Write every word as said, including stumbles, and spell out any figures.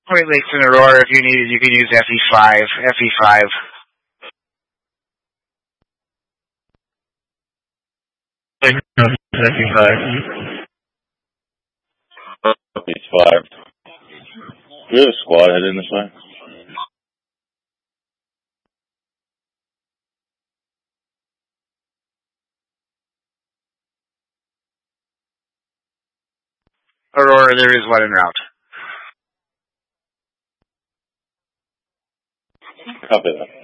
Great Lakes and Aurora, if you need it, you can use F E five. F E five. F E five. F E five. Do you have a squad head in this way? Aurora, there is one en route. Copy that.